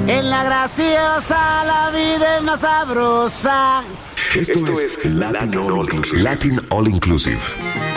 En la graciosa la vida es más sabrosa. Esto es Latin All Inclusive. Latin All Inclusive.